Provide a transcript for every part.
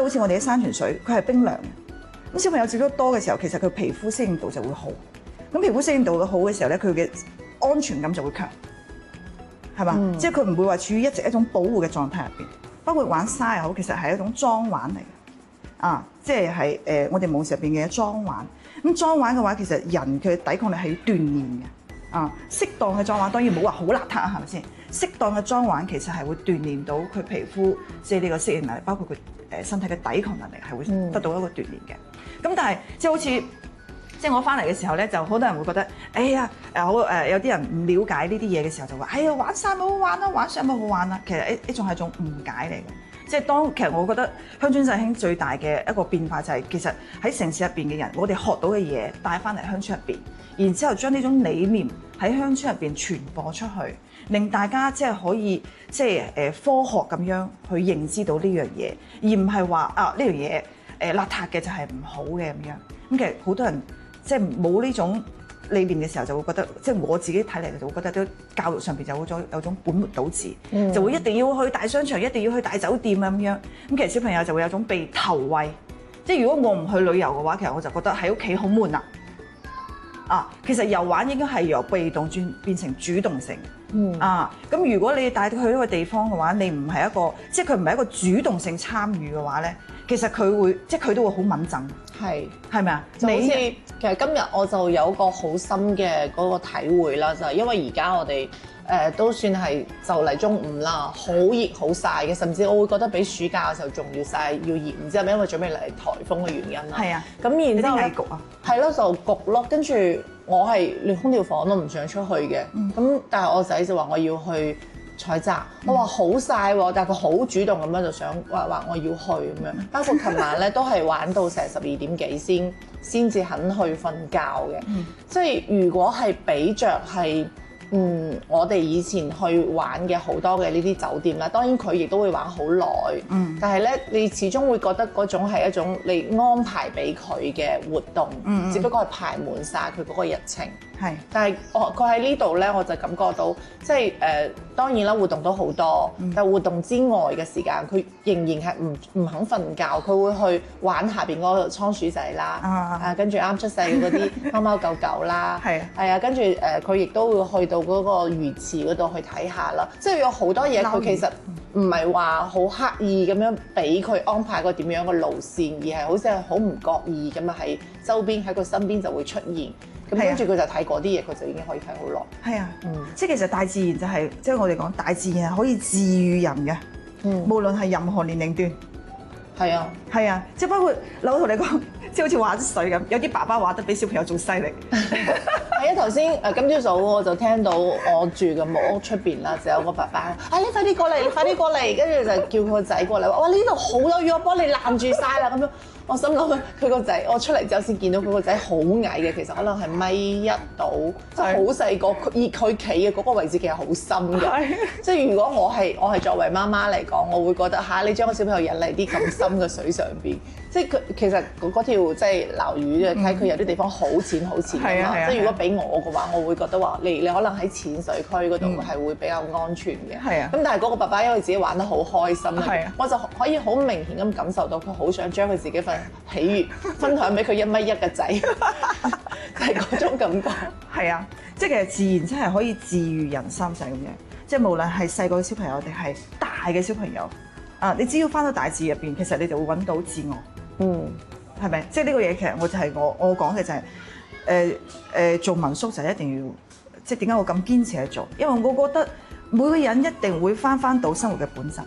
好似我哋啲山泉水，佢係冰涼嘅。咁小朋友接觸多嘅時候，其實佢皮膚適應度就會好。咁皮膚適應度好嘅時候咧，佢嘅安全感就會強，係嘛？即係佢唔會話處於一直一種保護嘅狀態入邊。包括玩沙又好，其實係一種裝玩嚟嘅，啊，即係我哋舞池入邊嘅裝玩。咁裝玩嘅話，其實人佢抵抗力係要鍛鍊嘅，啊，適當嘅裝玩當然冇話好邋遢啊，係咪先？適當嘅裝玩其實係會鍛鍊到佢皮膚即係呢個適應能力，包括佢身體嘅抵抗能力係會得到一個鍛鍊嘅。咁但係即係好似即係我翻嚟嘅時候咧，就好多人會覺得，哎呀有啲人唔了解呢啲嘢嘅時候就話，哎呀玩沙咪好玩啦，玩水咪好玩啦。其實呢種係一種誤解嚟嘅。即係其實我覺得鄉村振興最大嘅一個變化就係其實喺城市入邊嘅人，我哋學到嘅嘢帶翻嚟鄉村入邊，然之後將呢種理念喺鄉村入邊傳播出去，令大家即係可以即係科學咁樣去認知到呢樣嘢，而唔係話啊呢樣嘢邋遢嘅就係唔好嘅咁樣。咁其實好多人即係冇呢種理念嘅時候，就會覺得即係我自己睇嚟就會覺得都教育上邊就有種本末倒置，就會一定要去大商場，一定要去大酒店啊咁樣。咁其實小朋友就會有種被投餵，即係如果我唔去旅遊嘅話，其實我就覺得喺屋企好悶啊。啊，其實遊玩應該係由被動變成主動性。啊，咁如果你帶佢去呢個地方嘅話，你唔係一個，即係佢唔係一個主動性參與嘅話咧，其實佢會，即係佢都會好敏感。係咪啊？ 就好似其實今日我就有個好深嘅嗰個體會啦，就係因為而家我哋都算係就嚟中午啦，好熱好曬嘅，甚至我會覺得比暑假嘅時候仲要曬要熱，唔知係咪因為準備嚟颱風嘅原因啦？ 係啊， 咁然之後有啲翳焗啊， 係咯就焗咯，跟住我係連空調房都唔想出去嘅，咁但係我仔就話我要去採摘，我話好曬喎，但係佢好主動咁樣就想話我要去咁樣，包括琴晚咧都係玩到成12點幾先至肯去瞓覺嘅，即係如果係比着係我哋以前去玩嘅好多嘅呢啲酒店啦，當然佢亦都會玩好耐，但係咧你始終會覺得嗰種係一種你安排俾佢嘅活動，只不過係排滿晒佢嗰個日程。係，但係佢喺呢度咧，我就感覺到即係當然啦，活動都好多，但係活動之外嘅時間，佢仍然係唔肯瞓覺，佢會去玩下邊嗰個倉鼠仔啦，跟住啱出世嘅嗰啲貓貓狗狗啦，係啊，跟住佢亦都會去到嗰個魚池嗰度去睇下啦，即係有好多嘢佢其實唔係話好刻意咁樣俾佢安排個點樣嘅路線，而係好似係好唔覺意咁啊喺周邊喺佢身邊就會出現。咁跟住佢就睇嗰啲嘢，佢就已經可以睇好耐。係啊， 即係其實大自然就係即係我哋講大自然係可以治癒人嘅，無論係任何年齡段。 係啊， 係啊，即係包括我同你講，即係好似玩水咁，有啲爸爸玩得比小朋友仲犀利。 係啊，頭先今朝早我就聽到我住嘅木屋出邊啦，就有個爸爸，你快啲過嚟，你快啲過嚟，跟住就叫佢個仔過嚟話：哇，呢度好多魚，我幫你攔住晒啦咁樣。我心諗佢個仔，我出嚟之後先見到佢個仔好矮嘅，其實可能係1米到，即係好細個。而佢企嘅嗰個位置其實好深嘅，即係如果我係作為媽媽嚟講，我會覺得你將個小朋友引嚟啲咁深嘅水上邊，即係佢其實嗰條即係撈魚嘅睇佢有啲地方好淺好淺㗎嘛。即係如果俾我嘅話，我會覺得話你可能喺淺水區嗰度係會比較安全嘅。係啊。咁但係嗰個爸爸因為自己玩得好開心啊，我就可以好明顯咁感受到佢好想將佢自己份喜悅分享俾佢1.1米嘅仔，係嗰種感覺。係啊，即係其實自然真係可以治癒人心就係咁樣。即係無論係細個嘅小朋友定係大嘅小朋友，你只要返到大自然入邊，其實你就會揾到自我。係咪？即係呢個嘢其實我就係我講嘅就係做民宿就一定要，即係點解我咁堅持去做？因為我覺得每個人一定會返到生活嘅本質。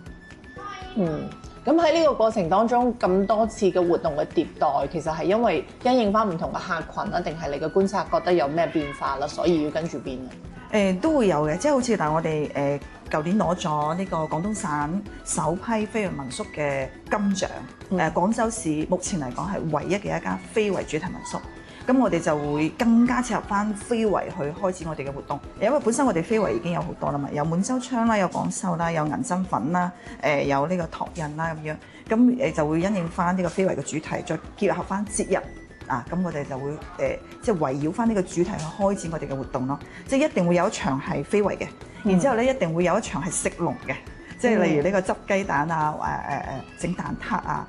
咁喺呢個過程當中，咁多次嘅活動嘅迭代，其實係因為因應翻唔同嘅客群啦，定係你嘅觀察覺得有咩變化啦，所以要跟住變啊？ 都會有嘅，即係好似我哋舊年攞咗呢個廣東省首批非遺民宿嘅金獎，廣州市目前嚟講係唯一嘅一間非遺主題民宿。咁我哋就會更加切合翻非遺去開展我哋嘅活動，因為本身我哋非遺已經有好多啦嘛，有滿洲窗啦，有廣繡啦，有銀針粉啦，有呢個拓印啦咁樣，咁就會因應翻呢個非遺嘅主題，再結合翻節日啊，咁我哋就會即係圍繞翻呢個主題去開展我哋嘅活動咯，即係一定會有一場係非遺嘅，然之後咧一定會有一場係食龍嘅。即係例如呢個執雞蛋啊，整蛋撻啊，